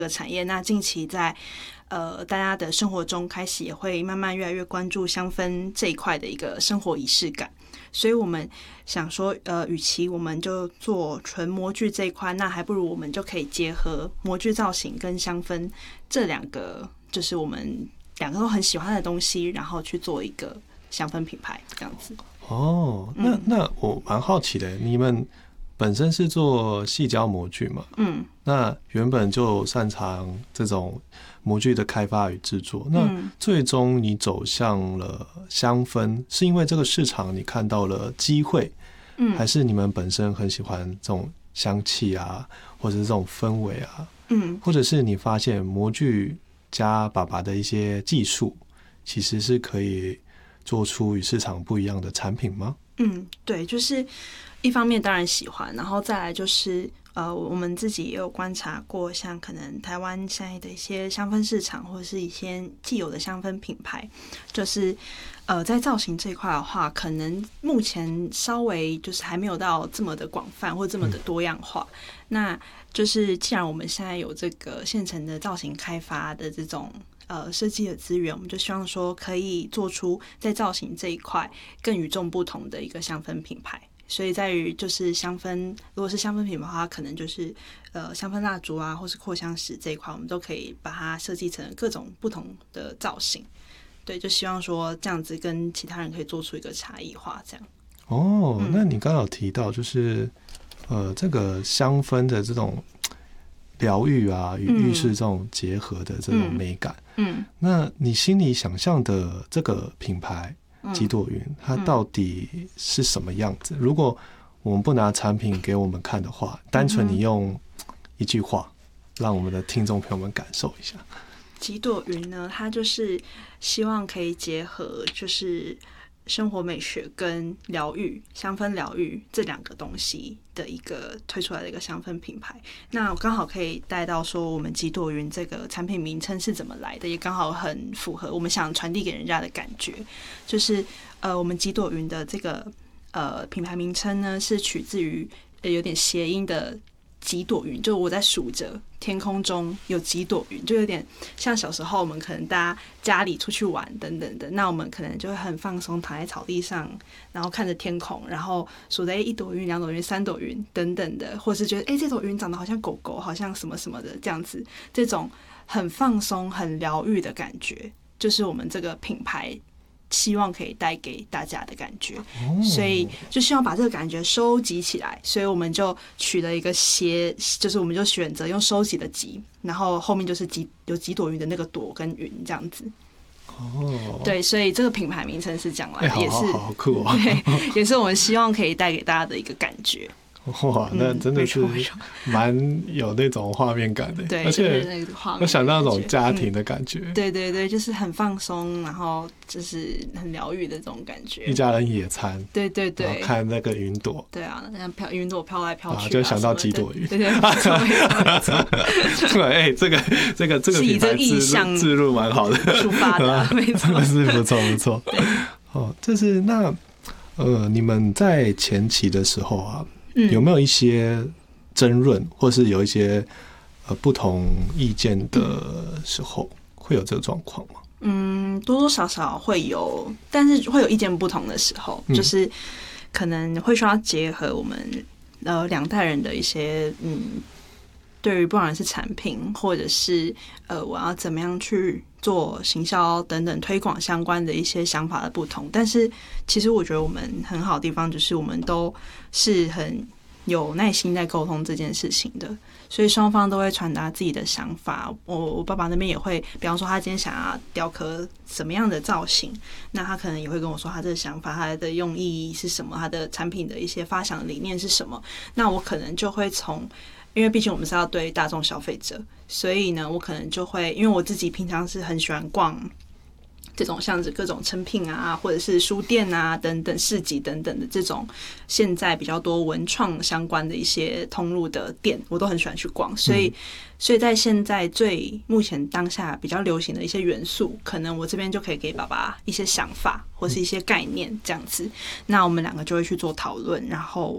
个产业。那近期在大家的生活中开始也会慢慢越来越关注香氛这一块的一个生活仪式感。所以我们想说，与其我们就做纯模具这一块，那还不如我们就可以结合模具造型跟香氛这两个，就是我们两个都很喜欢的东西，然后去做一个香氛品牌这样子。 哦，那我蛮好奇的，你们本身是做矽胶模具嘛？那原本就擅长这种模具的开发与制作，那最终你走向了香氛，是因为这个市场你看到了机会，还是你们本身很喜欢这种香气啊，或者是这种氛围啊，或者是你发现模具加爸爸的一些技术，其实是可以做出与市场不一样的产品吗？ 对，就是一方面当然喜欢，然后再来就是我们自己也有观察过，像可能台湾现在的一些香氛市场，或者是一些既有的香氛品牌，就是在造型这一块的话，可能目前稍微就是还没有到这么的广泛或这么的多样化。那就是既然我们现在有这个现成的造型开发的这种设计的资源，我们就希望说可以做出在造型这一块更与众不同的一个香氛品牌。所以在于就是香氛，如果是香氛品牌的话，可能就是香氛蜡烛啊，或是扩香石这一块，我们都可以把它设计成各种不同的造型。对，就希望说这样子跟其他人可以做出一个差异化，这样。 那你刚刚有提到就是这个香氛的这种疗愈啊，与浴室这种结合的这种美感，那你心里想象的这个品牌极朵云，它到底是什么样子？如果我们不拿产品给我们看的话，单纯你用一句话让我们的听众朋友们感受一下。 极朵云呢，它就是希望可以结合就是生活美学跟疗愈、香氛疗愈这两个东西的一个推出来的一个香氛品牌。那我刚好可以带到说我们极朵云这个产品名称是怎么来的，也刚好很符合我们想传递给人家的感觉。就是我们极朵云的这个品牌名称呢，是取自于有点谐音的几朵云，就我在数着天空中有几朵云，就有点像小时候我们可能大家家里出去玩等等的，那我们可能就会很放松，躺在草地上，然后看着天空，然后数着一朵云、两朵云、三朵云等等的，或是觉得这朵云长得好像狗狗，好像什么什么的这样子，这种很放松、很疗愈的感觉，就是我们这个品牌希望可以带给大家的感觉，所以就希望把这个感觉收集起来，所以我们就取了一个就是我们就选择用收集的集，然后后面就是有几朵云的那个朵跟云这样子。对，所以这个品牌名称是这样来的，也是好酷哦， 对，也是我们希望可以带给大家的一个感觉。 哇，那真的是蛮有那种画面感的， 对， 而且我想到那种家庭的感觉， 对对对，就是很放松，然后就是很疗愈的这种感觉， 一家人野餐， 对对对， 然后看那个云朵， 对啊，那云朵飘来飘去， 就想到几朵云， 对对，没错没错， 对，这个品牌置入蛮好的， 出发的，没错， 是不错不错。这是那你们在前期的时候啊。有没有一些争论，或是有一些不同意见的时候，会有这个状况吗？ 多多少少会有，但是会有意见不同的时候，就是可能会需要结合我们两代人的一些对于不管是产品或者是我要怎么样去做行销等等推广相关的一些想法的不同，但是其实我觉得我们很好的地方就是我们都是很有耐心在沟通这件事情的，所以双方都会传达自己的想法。我爸爸那边也会，比方说他今天想要雕刻什么样的造型，那他可能也会跟我说他的想法，他的用意是什么，他的产品的一些发想理念是什么，那我可能就会因为毕竟我们是要对大众消费者，所以呢，我可能就会，因为我自己平常是很喜欢逛这种像是各种成品啊，或者是书店啊等等市集等等的这种现在比较多文创相关的一些通路的店，我都很喜欢去逛，所以在现在目前当下比较流行的一些元素，可能我这边就可以给爸爸一些想法或是一些概念这样子，那我们两个就会去做讨论，然后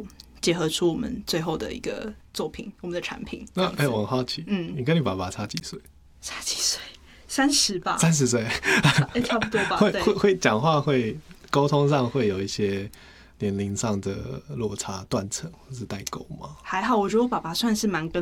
结合出我们最后的一个作品，我们的产品。 那我很好奇，你跟你爸爸差几岁？ 差几岁？30吧。 30岁， 差不多吧。 会讲话，会沟通上会有一些年龄上的落差、断层或是代沟吗？ 还好，我觉得我爸爸算是蛮跟